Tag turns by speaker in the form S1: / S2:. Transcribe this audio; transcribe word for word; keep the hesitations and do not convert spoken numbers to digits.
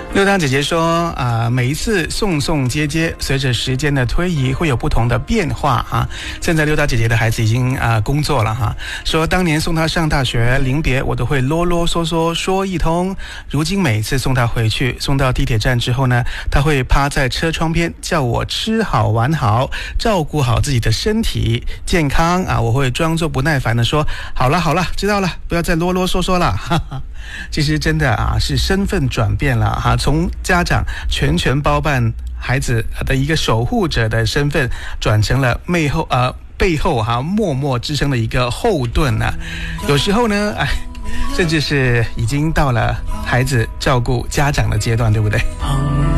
S1: 六当姐姐说啊、呃，每一次送送接接，随着时间的推移，会有不同的变化啊。现在六当姐姐的孩子已经啊、呃、工作了哈，说当年送她上大学临别，我都会啰啰嗦嗦说一通。如今每一次送她回去，送到地铁站之后呢，她会趴在车窗边叫我吃好玩好，照顾好自己的身体健康啊。我会装作不耐烦的说，好了好了，知道了，不要再啰啰嗦嗦了。哈哈。其实真的啊，是身份转变了哈，从家长全权包办孩子的一个守护者的身份，转成了背后呃背后哈、啊、默默支撑的一个后盾啊。有时候呢，哎，甚至是已经到了孩子照顾家长的阶段，对不对？